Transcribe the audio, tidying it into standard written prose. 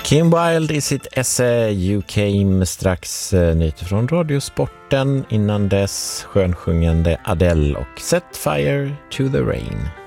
Kim Wilde i sitt esse You Came, strax nytt från Radiosporten, innan dess skönsjungande Adele och Set Fire to the Rain.